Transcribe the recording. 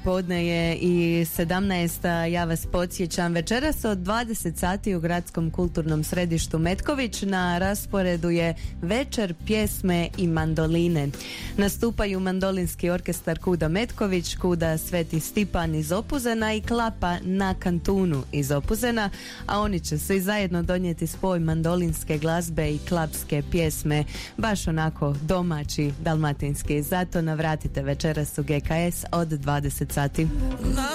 podne je i 17. Ja vas podsjećam, večeras od 20 sati u Gradskom kulturnom središtu Metković na rasporedu je večer pjesme i mandoline. Nastupaju mandolinski orkestar Kuda Metković, Kuda Sveti Stipan iz Opuzena i Klapa na Kantunu iz Opuzena, a oni će svi zajedno donijeti spoj mandolinske glazbe i klapske pjesme, baš onako domaći, dalmatinski. Zato navratite večeras u GKS od 20 sati.